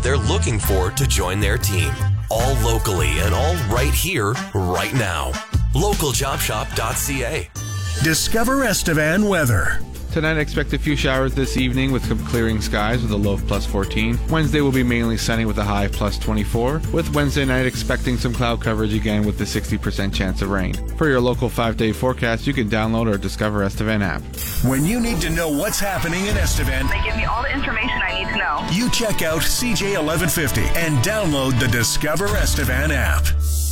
what they're looking for to join their team. All locally and all right here, right now. LocalJobShop.ca. Discover Estevan weather. Tonight, expect a few showers this evening with some clearing skies with a low of plus 14. Wednesday will be mainly sunny with a high of plus 24. With Wednesday night expecting some cloud coverage again with the 60% chance of rain. For your local 5-day forecast, you can download our Discover Estevan app. When you need to know what's happening in Estevan, they give me all the information I need to know. You check out CJ1150 and download the Discover Estevan app.